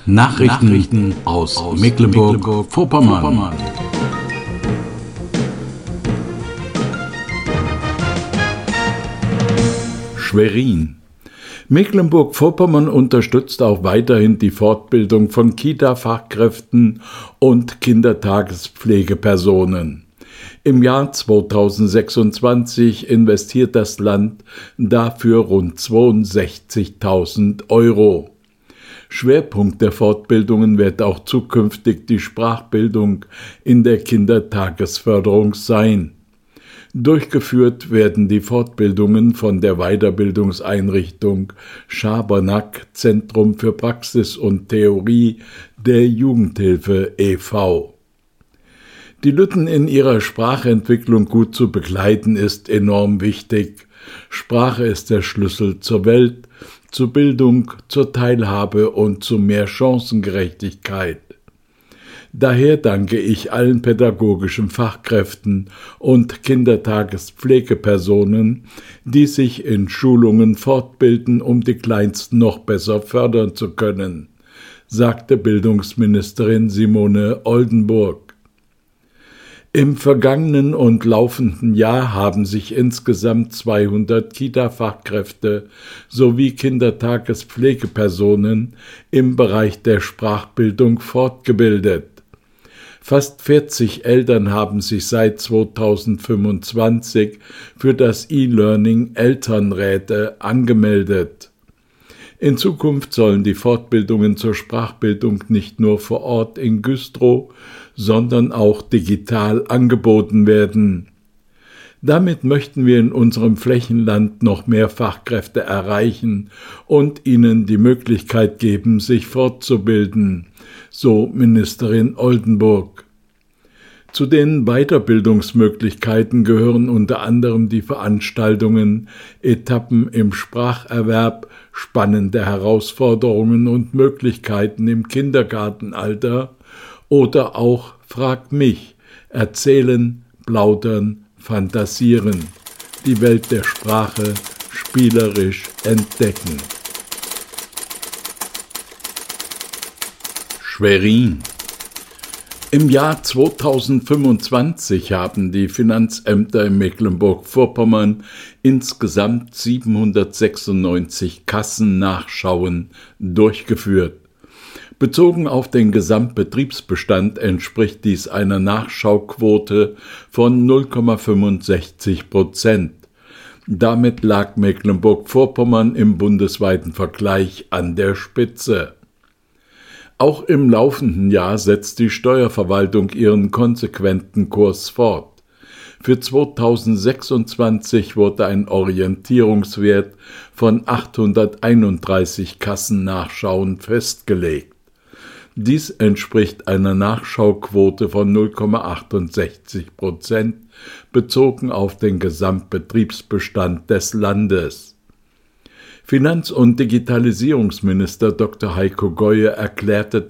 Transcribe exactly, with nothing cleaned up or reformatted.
Nachrichten, Nachrichten aus, aus Mecklenburg-Vorpommern. Schwerin. Mecklenburg-Vorpommern unterstützt auch weiterhin die Fortbildung von Kita-Fachkräften und Kindertagespflegepersonen. Im Jahr zweitausendsechsundzwanzig investiert das Land dafür rund zweiundsechzigtausend Euro. Schwerpunkt der Fortbildungen wird auch zukünftig die Sprachbildung in der Kindertagesförderung sein. Durchgeführt werden die Fortbildungen von der Weiterbildungseinrichtung Schabernack Zentrum für Praxis und Theorie der Jugendhilfe e V Die Lütten in ihrer Sprachentwicklung gut zu begleiten, ist enorm wichtig. Sprache ist der Schlüssel zur Welt, zur Bildung, zur Teilhabe und zu mehr Chancengerechtigkeit. Daher danke ich allen pädagogischen Fachkräften und Kindertagespflegepersonen, die sich in Schulungen fortbilden, um die Kleinsten noch besser fördern zu können, sagte Bildungsministerin Simone Oldenburg. Im vergangenen und laufenden Jahr haben sich insgesamt zweihundert Kita-Fachkräfte sowie Kindertagespflegepersonen im Bereich der Sprachbildung fortgebildet. Fast vierzig Eltern haben sich seit zweitausendfünfundzwanzig für das E-Learning Elternräte angemeldet. In Zukunft sollen die Fortbildungen zur Sprachbildung nicht nur vor Ort in Güstrow, sondern auch digital angeboten werden. Damit möchten wir in unserem Flächenland noch mehr Fachkräfte erreichen und ihnen die Möglichkeit geben, sich fortzubilden, so Ministerin Oldenburg. Zu den Weiterbildungsmöglichkeiten gehören unter anderem die Veranstaltungen Etappen im Spracherwerb, spannende Herausforderungen und Möglichkeiten im Kindergartenalter oder auch Frag mich, erzählen, plaudern, fantasieren, die Welt der Sprache spielerisch entdecken. Schwerin. Im Jahr zweitausendfünfundzwanzig haben die Finanzämter in Mecklenburg-Vorpommern insgesamt siebenhundertsechsundneunzig Kassennachschauen durchgeführt. Bezogen auf den Gesamtbetriebsbestand entspricht dies einer Nachschauquote von null Komma fünfundsechzig Prozent. Damit lag Mecklenburg-Vorpommern im bundesweiten Vergleich an der Spitze. Auch im laufenden Jahr setzt die Steuerverwaltung ihren konsequenten Kurs fort. Für zweitausendsechsundzwanzig wurde ein Orientierungswert von achthunderteinunddreißig Kassennachschauen festgelegt. Dies entspricht einer Nachschauquote von null Komma achtundsechzig Prozent, bezogen auf den Gesamtbetriebsbestand des Landes. Finanz- und Digitalisierungsminister Doktor Heiko Goye erklärte